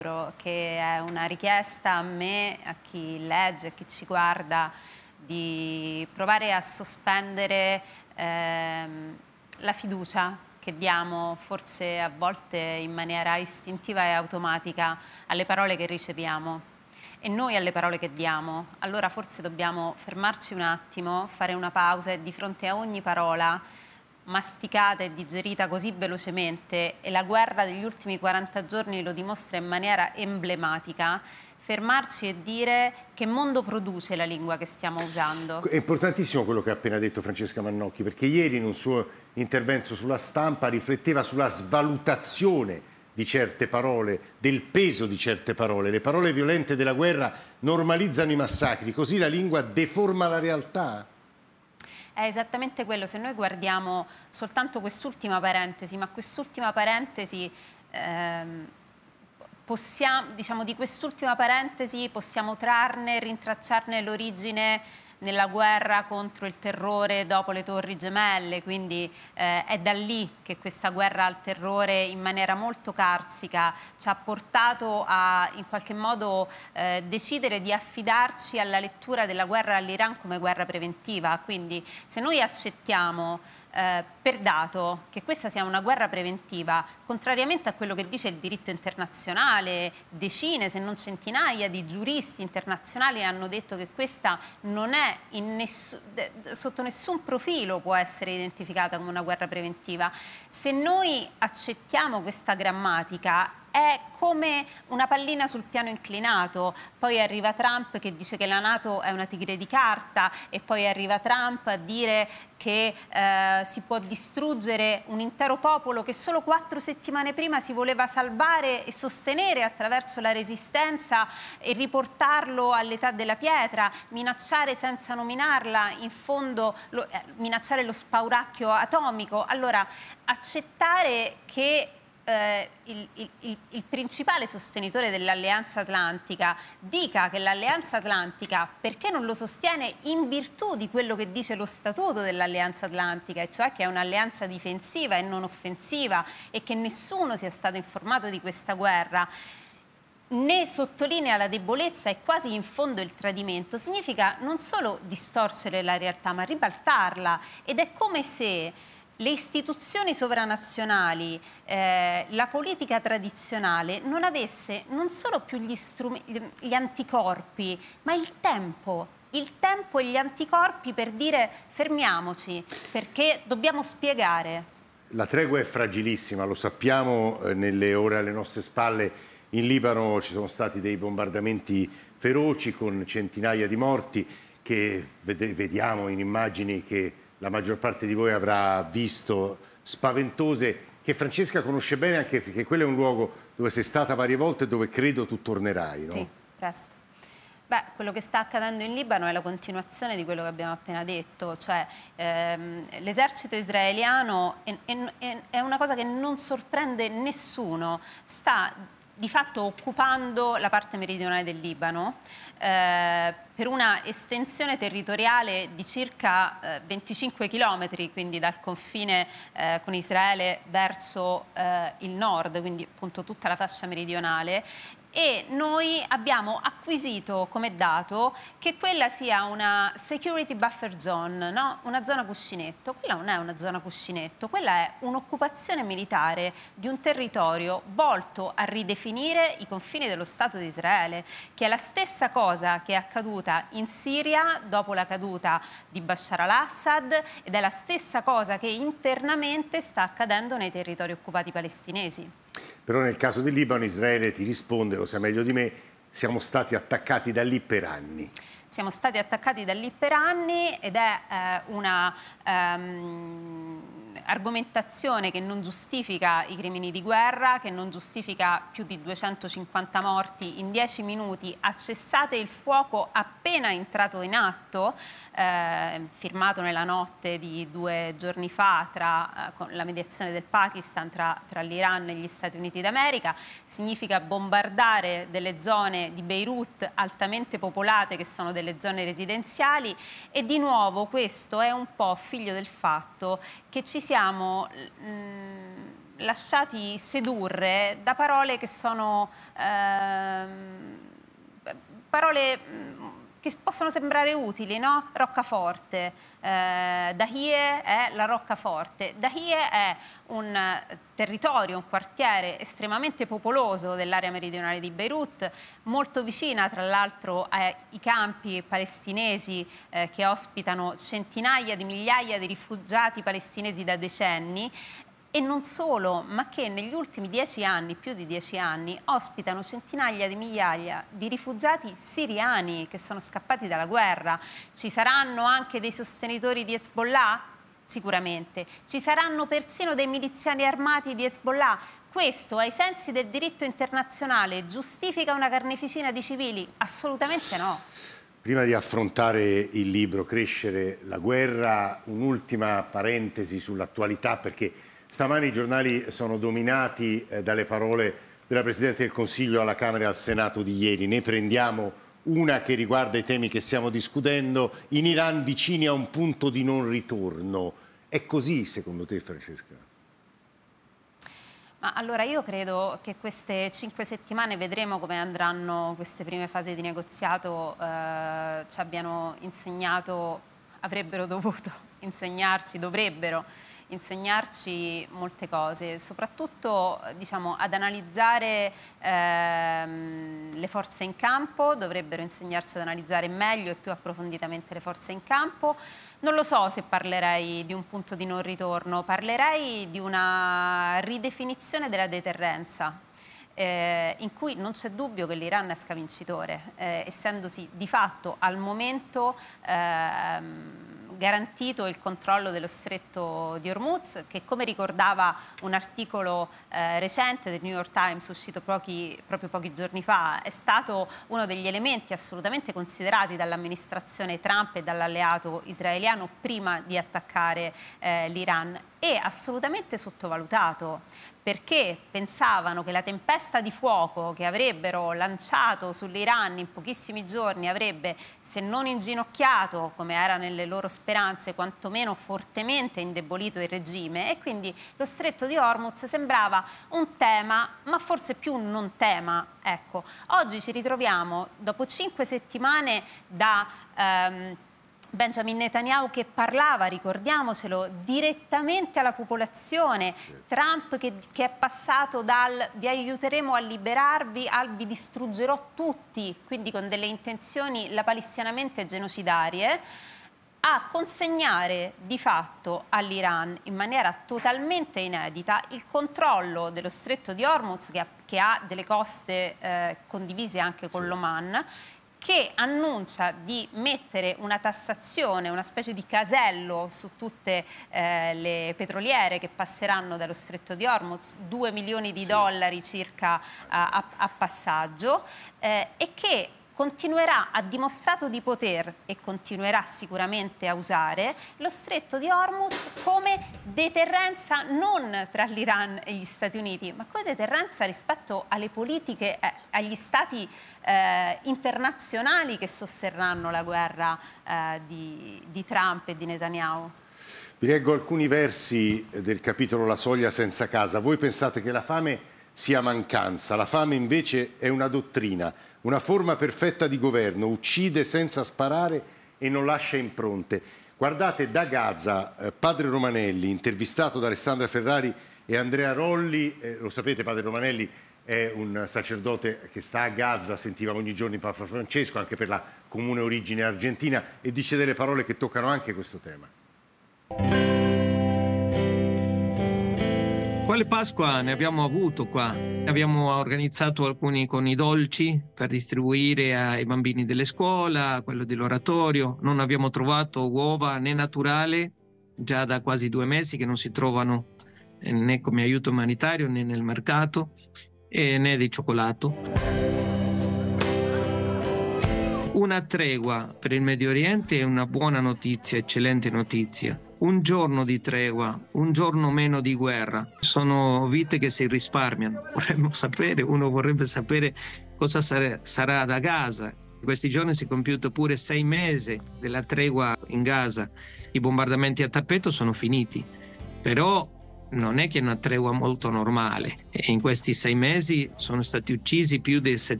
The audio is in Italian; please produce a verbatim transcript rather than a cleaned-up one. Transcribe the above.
che è una richiesta a me, a chi legge, a chi ci guarda, di provare a sospendere ehm, la fiducia che diamo forse a volte in maniera istintiva e automatica alle parole che riceviamo e noi alle parole che diamo. Allora forse dobbiamo fermarci un attimo, fare una pausa e di fronte a ogni parola masticata e digerita così velocemente, e la guerra degli ultimi quaranta giorni lo dimostra in maniera emblematica, fermarci e dire che mondo produce la lingua che stiamo usando. È importantissimo quello che ha appena detto Francesca Mannocchi, perché ieri in un suo intervento sulla Stampa rifletteva sulla svalutazione di certe parole, del peso di certe parole. Le parole violente della guerra normalizzano i massacri, così la lingua deforma la realtà. È esattamente quello. Se noi guardiamo soltanto quest'ultima parentesi, ma quest'ultima parentesi, ehm, possiamo, diciamo, di quest'ultima parentesi possiamo trarne, rintracciarne l'origine nella guerra contro il terrore dopo le Torri Gemelle, quindi eh, è da lì che questa guerra al terrore in maniera molto carsica ci ha portato a in qualche modo eh, decidere di affidarci alla lettura della guerra all'Iran come guerra preventiva. Quindi se noi accettiamo Eh, per dato che questa sia una guerra preventiva, contrariamente a quello che dice il diritto internazionale, decine se non centinaia di giuristi internazionali hanno detto che questa non è in nessu, sotto nessun profilo può essere identificata come una guerra preventiva. Se noi accettiamo questa grammatica è come una pallina sul piano inclinato. Poi arriva Trump che dice che la NATO è una tigre di carta, e poi arriva Trump a dire che eh, si può distruggere un intero popolo che solo quattro settimane prima si voleva salvare e sostenere attraverso la resistenza e riportarlo all'età della pietra, minacciare senza nominarla, in fondo lo, eh, minacciare lo spauracchio atomico. Allora, accettare che Eh, il, il, il principale sostenitore dell'Alleanza Atlantica dica che l'Alleanza Atlantica, perché non lo sostiene in virtù di quello che dice lo statuto dell'Alleanza Atlantica, e cioè che è un'alleanza difensiva e non offensiva, e che nessuno sia stato informato di questa guerra, ne sottolinea la debolezza e quasi in fondo il tradimento, significa non solo distorcere la realtà ma ribaltarla. Ed è come se le istituzioni sovranazionali, eh, la politica tradizionale non avesse non solo più gli, gli anticorpi, ma il tempo, il tempo e gli anticorpi per dire fermiamoci, perché dobbiamo spiegare. La tregua è fragilissima, lo sappiamo, eh, nelle ore alle nostre spalle in Libano ci sono stati dei bombardamenti feroci con centinaia di morti che vediamo in immagini che la maggior parte di voi avrà visto, spaventose, che Francesca conosce bene anche perché quello è un luogo dove sei stata varie volte e dove credo tu tornerai, no? Sì, presto. Beh, quello che sta accadendo in Libano è la continuazione di quello che abbiamo appena detto, cioè ehm, l'esercito israeliano è, è, è una cosa che non sorprende nessuno, sta di fatto occupando la parte meridionale del Libano eh, per una estensione territoriale di circa eh, venticinque chilometri, quindi dal confine eh, con Israele verso eh, il nord, quindi appunto tutta la fascia meridionale. E noi abbiamo acquisito come dato che quella sia una security buffer zone, no? Una zona cuscinetto. Quella non è una zona cuscinetto, quella è un'occupazione militare di un territorio volto a ridefinire i confini dello Stato di Israele, che è la stessa cosa che è accaduta in Siria dopo la caduta di Bashar al-Assad, ed è la stessa cosa che internamente sta accadendo nei territori occupati palestinesi. Però nel caso del Libano Israele ti risponde, lo sa meglio di me, siamo stati attaccati da lì per anni. Siamo stati attaccati da lì per anni ed è eh, una um, argomentazione che non giustifica i crimini di guerra, che non giustifica più di duecentocinquanta morti in dieci minuti. Ha cessato il fuoco appena entrato in atto, eh, firmato nella notte di due giorni fa tra, eh, con la mediazione del Pakistan tra, tra l'Iran e gli Stati Uniti d'America. Significa bombardare delle zone di Beirut altamente popolate, che sono delle zone residenziali, e di nuovo questo è un po' figlio del fatto che ci siamo mh, lasciati sedurre da parole che sono ehm, parole che possono sembrare utili, no? Roccaforte, eh, Dahie è la roccaforte. Dahie è un territorio, un quartiere estremamente popoloso dell'area meridionale di Beirut, molto vicina tra l'altro ai campi palestinesi eh, che ospitano centinaia di migliaia di rifugiati palestinesi da decenni. E non solo, ma che negli ultimi dieci anni, più di dieci anni, ospitano centinaia di migliaia di rifugiati siriani che sono scappati dalla guerra. Ci saranno anche dei sostenitori di Hezbollah? Sicuramente. Ci saranno persino dei miliziani armati di Hezbollah? Questo, ai sensi del diritto internazionale, giustifica una carneficina di civili? Assolutamente no. Prima di affrontare il libro Crescere la guerra, un'ultima parentesi sull'attualità, perché stamani i giornali sono dominati eh, dalle parole della Presidente del Consiglio alla Camera e al Senato di ieri. Ne prendiamo una che riguarda i temi che stiamo discutendo. In Iran vicini a un punto di non ritorno. È così secondo te, Francesca? Ma allora io credo che queste cinque settimane vedremo come andranno queste prime fasi di negoziato, eh, ci abbiano insegnato, avrebbero dovuto insegnarci, dovrebbero insegnarci molte cose, soprattutto diciamo, ad analizzare ehm, le forze in campo, dovrebbero insegnarci ad analizzare meglio e più approfonditamente le forze in campo. Non lo so se parlerei di un punto di non ritorno, parlerei di una ridefinizione della deterrenza, eh, in cui non c'è dubbio che l'Iran esca vincitore, eh, essendosi di fatto al momento ehm, garantito il controllo dello stretto di Hormuz, che come ricordava un articolo eh, recente del New York Times uscito pochi, proprio pochi giorni fa, è stato uno degli elementi assolutamente considerati dall'amministrazione Trump e dall'alleato israeliano prima di attaccare eh, l'Iran, e assolutamente sottovalutato, perché pensavano che la tempesta di fuoco che avrebbero lanciato sull'Iran in pochissimi giorni avrebbe, se non inginocchiato, come era nelle loro speranze, quantomeno fortemente indebolito il regime, e quindi lo stretto di Hormuz sembrava un tema, ma forse più un non tema. Ecco, oggi ci ritroviamo, dopo cinque settimane da Ehm, Benjamin Netanyahu che parlava, ricordiamocelo, direttamente alla popolazione, Trump che, che è passato dal vi aiuteremo a liberarvi al vi distruggerò tutti, quindi con delle intenzioni lapalissianamente genocidarie, a consegnare di fatto all'Iran in maniera totalmente inedita il controllo dello stretto di Hormuz, che ha, che ha delle coste eh, condivise anche con l'Oman, che annuncia di mettere una tassazione, una specie di casello su tutte eh, le petroliere che passeranno dallo stretto di Hormuz, due milioni di dollari circa a, a passaggio, eh, e che continuerà, ha dimostrato di poter e continuerà sicuramente a usare lo stretto di Hormuz come deterrenza non tra l'Iran e gli Stati Uniti, ma come deterrenza rispetto alle politiche, eh, agli stati eh, internazionali che sosterranno la guerra eh, di, di Trump e di Netanyahu. Vi leggo alcuni versi del capitolo La soglia senza casa. Voi pensate che la fame sia mancanza, la fame invece è una dottrina, una forma perfetta di governo, uccide senza sparare e non lascia impronte. Guardate, da Gaza, eh, padre Romanelli, intervistato da Alessandra Ferrari e Andrea Rolli, eh, lo sapete, padre Romanelli è un sacerdote che sta a Gaza, sentiva ogni giorno il Papa Francesco, anche per la comune origine argentina, e dice delle parole che toccano anche questo tema. Quale Pasqua ne abbiamo avuto qua? Abbiamo organizzato alcuni con i dolci per distribuire ai bambini delle scuole, quello dell'oratorio. Non abbiamo trovato uova né naturali, già da quasi due mesi che non si trovano né come aiuto umanitario né nel mercato, e né di cioccolato. Una tregua per il Medio Oriente è una buona notizia, eccellente notizia. Un giorno di tregua, un giorno meno di guerra. Sono vite che si risparmiano. Vorremmo sapere, uno vorrebbe sapere cosa sarà da Gaza. In questi giorni si è compiuto pure sei mesi della tregua in Gaza. I bombardamenti a tappeto sono finiti, però non è che è una tregua molto normale. E in questi sei mesi sono stati uccisi più di